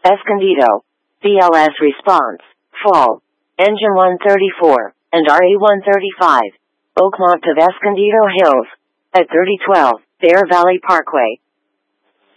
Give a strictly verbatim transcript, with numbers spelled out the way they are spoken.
Escondido, B L S response, fall, engine one thirty-four, and R A one thirty-five, Oakmont of Escondido Hills, at thirty twelve, Bear Valley Parkway.